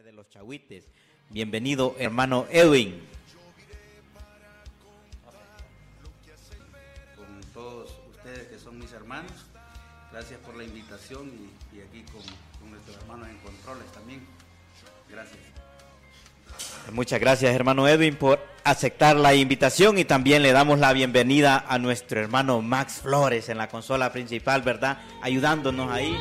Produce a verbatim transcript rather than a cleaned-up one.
de los Chahuites. Bienvenido, hermano Edwin. Con todos ustedes que son mis hermanos, gracias por la invitación y, y aquí con, con nuestros hermanos en controles también. Gracias. Muchas gracias, hermano Edwin, por aceptar la invitación, y también le damos la bienvenida a nuestro hermano Max Flores en la consola principal, ¿verdad? Ayudándonos ahí.